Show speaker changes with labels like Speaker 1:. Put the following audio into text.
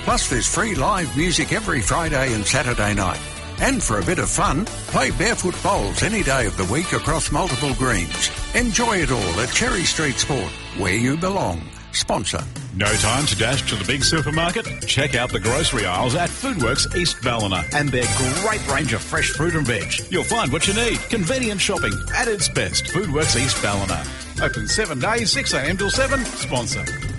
Speaker 1: Plus, there's free live music every Friday and Saturday night. And for a bit of fun, play barefoot bowls any day of the week across multiple greens. Enjoy it all at Cherry Street Sport, where you belong. Sponsor.
Speaker 2: No time to dash to the big supermarket? Check out the grocery aisles at Foodworks East Ballina and their great range of fresh fruit and veg. You'll find what you need. Convenient shopping at its best. Foodworks East Ballina. Open 7 days, 6 a.m. till 7. Sponsor.